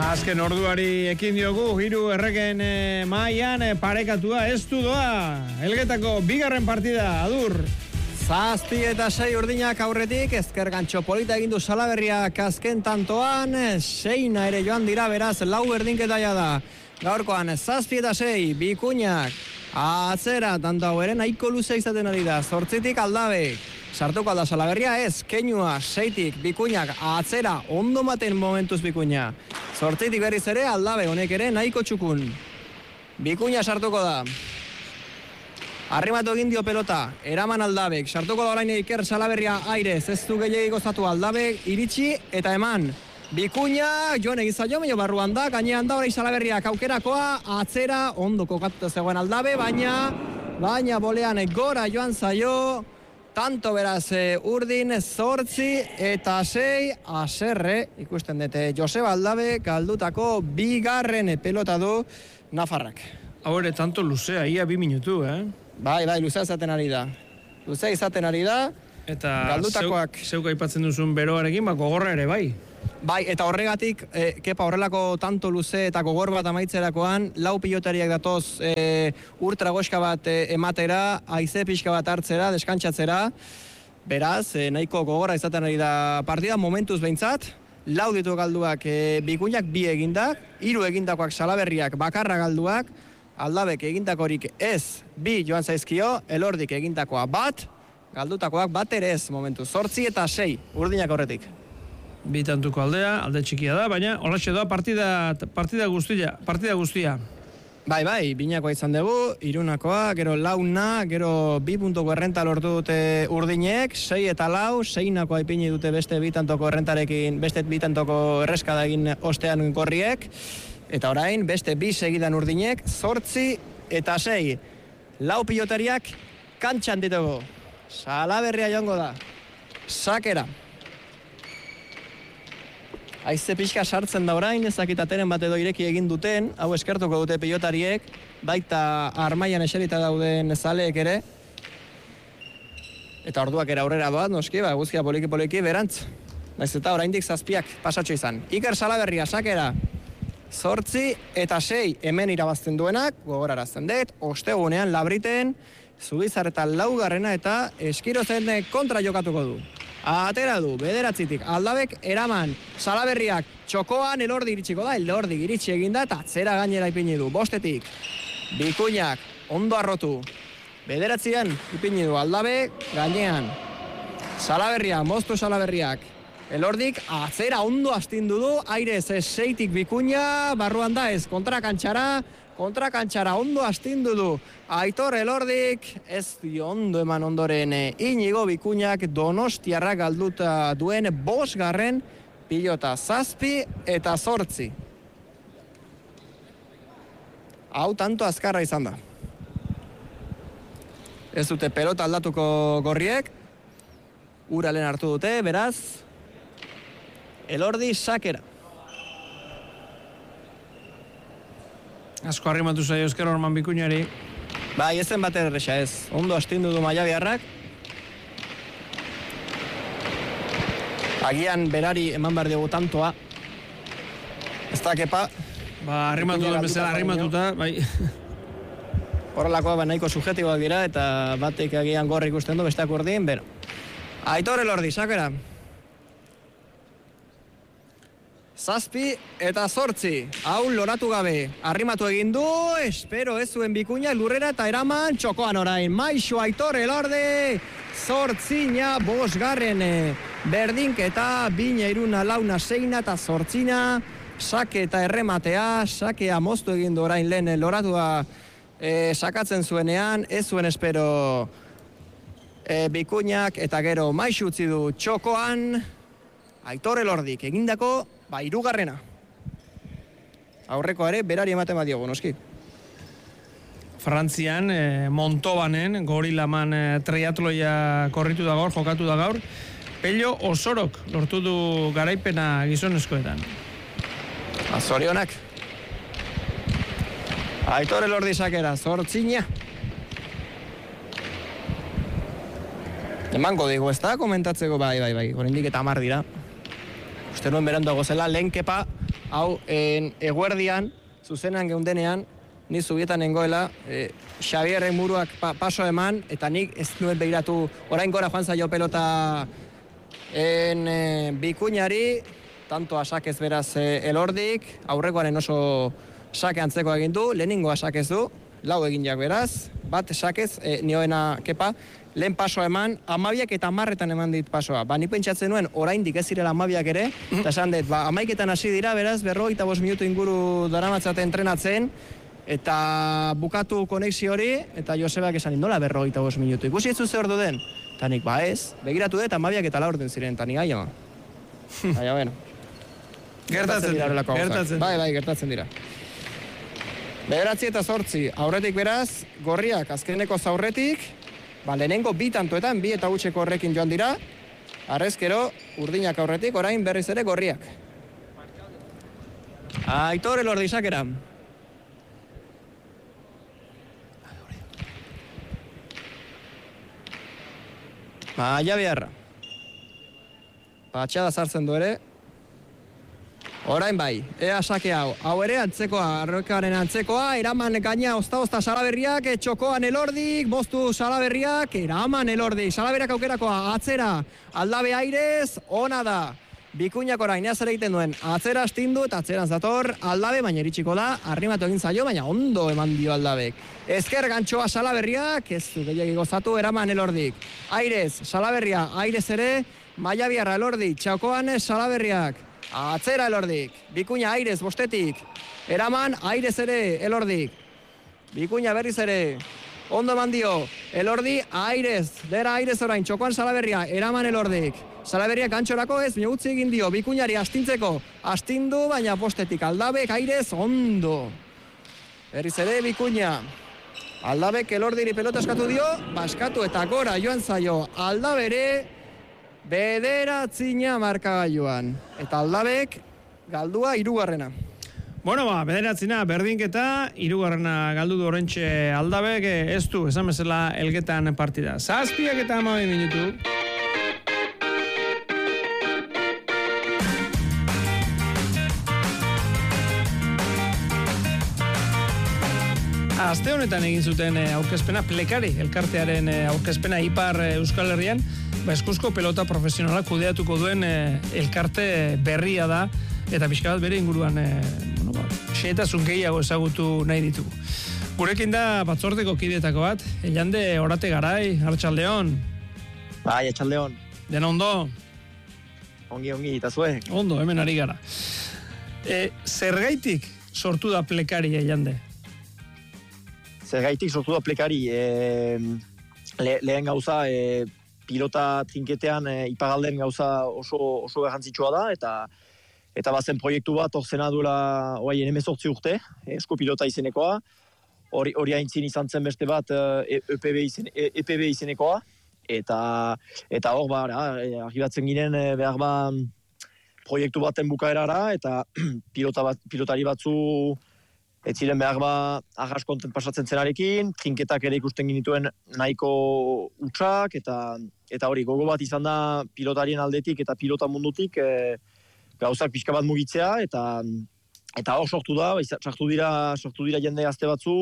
Azken orduari ekin diogu, hiru erreken mailan parekatua ez du doa. Elgetako bigarren partida, adur. 7-6 urdinak aurretik, ezker gantxo polita egindu Salaberriak azken tantoan, 6 ere joan dira, beraz, lau berdinketaia da. Gaurkoan, 7-6, Bikuñak, atzera, tanto hau ere nahiko luze izaten ari da, 8tik Aldabek. Sartuko alda Salaberria ez, Keinua, 6tik Bikuñak, atzera, ondo maten momentuz Bikuña. 8tik berriz ere, Aldabe, honek ere nahiko txukun. Bikuña sartuko da. Arrimatu egin dio pelota, eraman Aldabek, sartuko da orain Iker Salaberria airez, ez du gehiagik gozatu Aldabek, iritsi eta eman. Bikuña, joan egin zaio, meio barruan da, gainean da orain Salaberriak aukerakoa, atzera, ondo kokatuta zegoen Aldabe, baina bolean gora joan zaio, tanto beraz urdin 8-6 aserre, ikusten dute Joseba Aldabe, galdutako bigarren pelota du Nafarrak. Hau ere, tanto luzea, ia 2 minutu, Bai, luzea izaten ari da. Eta galdutakoak. Zeuk aipatzen duzun beroarekin, gogorra ere, bai. Bai, eta horregatik, kepa horrelako tanto luze eta gogor bat amaitzerakoan, 4 pilotariak datoz ultragoska bat ematera, haize pixka bat hartzera, deskantsatzera. Beraz, nahiko gogorra izaten ari da partida, momentuz behintzat, 4 ditu galduak Bikuñak 2 egindak, 3 egindakoak Salaberriak bakarra galduak, Aldabek egindakorik ez 2 joan zaizkio, Elordik egindakoa 1, galdutakoak 1 ere ez momentu. 8-6 urdinak horretik. 2 tantuko aldea, alde txikia da, baina holaxe da partida guztia. Bai, binakoa izan dugu, Irunakoa, gero launa, gero 2 puntuko errenta lortu dute urdinek, 6 eta 4, 6nakoa ipini dute beste 2 tantoko errentarekin, beste 2 tantoko erreskada egin ostean korriek, eta orain, beste 2 segidan urdinek, 8-6. 4 pilotariak kantxan ditugu. Salaberria joango da. Sakera. Haize pixka sartzen da orain, ezakitateren bat edo ireki egin duten, hau eskertuko dute pilotariek, baita armaian eserita dauden zaleek ere. Eta orduak era aurrera bat, noski, guzkia poliki berantz. Naiz eta oraindik 7 pasatxo izan. Iker Salaberria, sakera. 8-6, hemen irabazten duenak, gogorarazten dut, ostegunean Labriten, Zubizarretan 4. eta Eskirozen kontra jokatuko du. Atera du, 9tik, Aldabek eraman, Salaberriak txokoan Elordi iritsiko da, Elordi iritsi eginda eta atzera gainera ipini du, 5tik, Bikuñak, ondo arrotu, 9an ipini du Aldabek, gainean, Salaberria, moztu Salaberriak, Elordik atzera ondo astindu du, airez 6tik Bikuña, barruan da ez, kontrakantxara ondo astindu du. Aitor Elordik, ez dio ondo eman ondoren Inigo Bikuñak Donostiarra galduta duen 5. pilota 7 eta 8. Hau tanto azkarra izan da. Ez dute pelota aldatuko gorriek, uralen hartu dute, beraz, Elordi sakera. Asko arrimatu zaio esker Orman Bikuñari. Bai, ezen bat erresa ez. Ondo astindu du Maiabiarrak. Agian berari eman behar dugu tantoa. Ez da kepa. Arrimatu da bezala arrimatuta, bai. Horrelakoa nahiko subjetiboak dira eta batek agian gorri ikusten du, besteak urdin, bero. Aitor Elordi, sakera. 7 eta 8, hau loratu gabe, arrimatu egin du, espero ez zuen Bikuña, lurrera eta eraman, txokoan orain, Maixo Aitor Elordi, 8, 5. berdinketa, 2, 3, 4, 6 eta 8, sake eta errematea, sakea moztu egin du orain lehen loratua sakatzen zuenean, ez zuen espero Bikuñak eta gero Maixo utzi du txokoan, Aitor Elordik egindako 3. Aurreko ere, berari ematen bat diogu, noski. Frantzian, Montobanen, Gorilaman triatloia korritu da gaur, jokatu da gaur. Pello Osorok lortu du garaipena gizonezkoetan. Zorionak. Aitor Elordi sakera, 8. Emango digu, ez da komentatzeko, bai, oraindik eta 10 dira. Uste nuen beranduago zela, lehen kepa hau eguerdian, zuzenan geundenean, ni zubietan nengoela, Xabierren muruak paso eman, eta nik ez nuen begiratu, orain gora joan zaio pelota Bikuñari, tanto asakez beraz Elordik, aurrekoaren oso sake antzeko egin du, lehenengo asakez du, lau egin jak beraz, bat sakez, nioena kepa, lehen pasoa eman, 12 eta 10etan eman dit pasoa. Ni pentsatzen nuen, oraindik ez zirela 12 ere, eta esan dut, 11etan hasi dira, beraz, 45 minutu inguru daramatzaten entrenatzen, eta bukatu konexio hori, eta Josebak esan nola 45 minutu. Ikusi ez ze ordu den? Eta nik, ez, begiratu dut, 12 eta 4 den ziren, eta nik aia. Baina, bueno. Gertatzen dira. Bai, gertatzen dira. 9 eta 8, aurretik beraz, gorriak azkeneko zaurretik, lehenengo 2 tantoetan, 2 eta gutxeko horrekin joan dira, arrezkero, urdinak aurretik, orain berriz ere gorriak. Aitor Elordi sakera. Maia beharra. Patxada sartzen du ere. Orain bai, ea sake hau ere antzekoa, arroikaren antzekoa, eraman gaina ozta Salaberriak, txokoan Elordik, moztu Salaberriak, eraman Elordik, Salaberriak aukerakoa, atzera, Aldabe airez, ona da. Bikuñak orain, ea zer egiten duen, atzera astindu eta atzeran zator, Aldabe, baina iritsiko da, arrimatu egin zaio, baina ondo eman dio Aldabek. Ezker gantxoa Salaberriak, ez du gehiagik gozatu, eraman Elordik. Airez, Salaberria, airez ere, Maia Biarra Elordik, txokoan Salaberriak. Atzera Elordik, Bikuña airez bostetik, eraman airez ere Elordik, Bikuña berriz ere, ondo mandio, Elordi airez, dera airez orain, txokoan Salaberria, eraman Elordik, Salaberria kantxorako ez, utzi egin dio, Bikuñari astintzeko, astindu, baina bostetik, Aldabek airez, ondo, berriz ere Bikuña, Aldabek Elordiri pelota eskatu dio, baskatu eta gora joan zaio, Aldabere, bederatzina markagailuan. Eta Aldabek galdua 3. Bueno, bederatzina berdinketa, 3 galdu du orentxe Aldabek, ez du, esan bezala elgetan partida. 7 eta 12 minutu. Aste honetan egin zuten aurkezpena, Plekari, elkartearen aurkezpena Ipar Euskal Herrian, eskuzko pelota profesionala kudeatuko duen elkarte berria da, eta pixka bat bere inguruan xehetasun gehiago ezagutu nahi ditugu. Gurekin da batzordeko kideetako bat, Elande Orate Garai, Arratsaldeon. Bai, Arratsaldeon. Dena ondo? Ongi, eta zue? Ondo, hemen ari gara. Zergaitik sortu da Plekari, Elande? Zergaitik sortu da Plekari, lehen gauza, pilota trinketean ipagalden gauza oso garrantzitsua da, eta bazen proiektu bat hor zena duela 18 urte, esko pilota izenekoa, hori haintzin izan zen beste bat EPB izenekoa, eta hor arribatzen ginen behar proiektu baten bukaerara, eta pilotari batzu ez ziren behar arras konten pasatzen zenarekin, trinketak ere ikusten ginituen nahiko utxak, eta hori gogo bat izan da pilotarien aldetik eta pilota mundutik gauzak pixka bat mugitzea, eta hor sortu da, sartu dira jende gazte batzu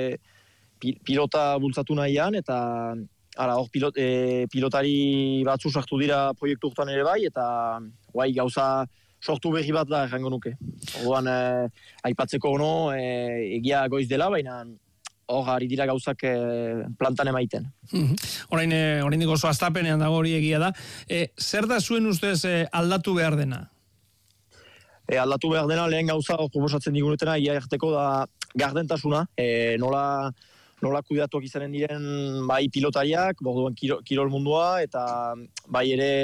pilota bultzatu nahian, eta hor pilotari batzu sartu dira proiektu urtan ere bai, eta gauza sortu berri bat da, errango nuke. Orduan, aipatzeko ono, egia goiz dela, baina hor ari dira gauzak plantan emaiten. Orain oso astapenean dago hori egia da. Zer da zuen ustez aldatu behar dena? Aldatu behar dena, lehen gauza proposatzen digunetena, ia erteko da gardentasuna, nola kudeatuak izanen diren bai pilotariak, borduan kirol mundua, eta bai ere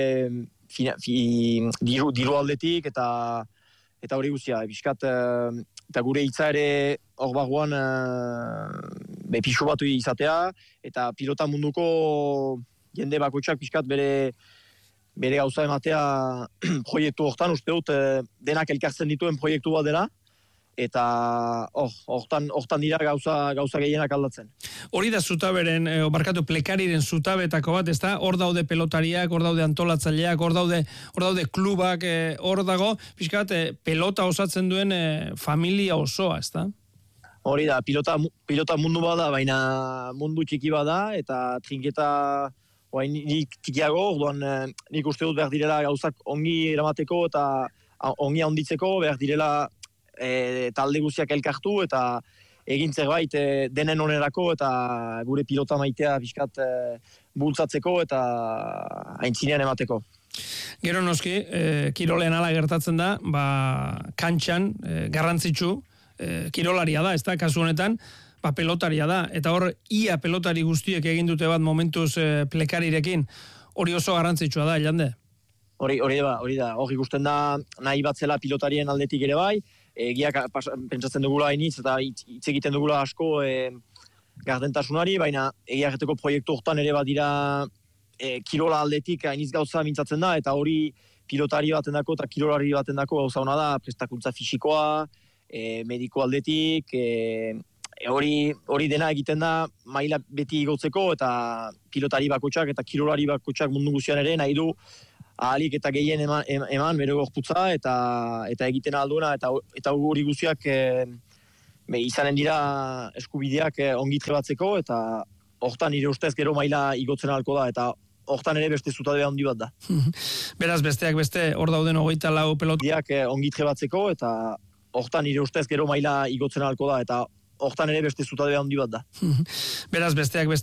diru aldetik eta hori guztia, biskat, eta gure hitza ere hor barruan pixu batu izatea, eta pilota munduko jende bakoitzak biskat bere gauza ematea proiektu hortan, uste dut denak elkartzen dituen proiektu bat dela, eta hortan dira gauza gehienak aldatzen. Hori da zutaberen, plekariren zutabetako bat, ezta? Hor daude pelotariak, hor daude antolatzaileak, hor daude klubak, hor dago, pixkat, pelota osatzen duen familia osoa, ezta? Hori da, pilota mundu bada, baina mundu txiki bada, eta trinketa nik txikiago, orduan nik uste dut behar direla gauzak ongi eramateko eta ongi handitzeko, behar direla talde guztiak elkartu eta egin zerbait denen onerako eta gure pilota maitea pixkat bultzatzeko eta aintzinean emateko. Gero noski, kirolean ala gertatzen da, kantxan garrantzitsu, kirolaria da, ez da, kasu honetan, pelotaria da, eta hor ia pelotari guztiek egin dute bat momentuz plekarirekin, hori oso garrantzitsua da, Jande? Hori da, hori ikusten da nahi bat zela pilotarien aldetik ere bai, egiak pentsatzen dugula hainitz eta hitz egiten dugula asko gardentasunari, baina egiaketeko proiektu hortan ere badira kirola aldetik hainitz gauza mintzatzen da, eta hori pilotari batendako eta kirolari batendako gauza hona da, prestakuntza fisikoa, mediko aldetik, hori dena egiten da maila beti igotzeko eta pilotari bakotxak eta kirolari bakotxak mundu guztian ere nahi du ahalik eta gehien eman bere gorputza eta egiten alduena eta hori guztiak izanen dira eskubideak ongi trebatzeko eta hortan nire ustez gero maila igotzen alko da eta hortan ere beste zutabe handi bat da. Beraz besteak beste hor dauden 24 pelotariak ongi trebatzeko eta hortan nire ustez gero maila igotzen alko da eta hortan ere beste zutabe handi bat da. Beraz besteak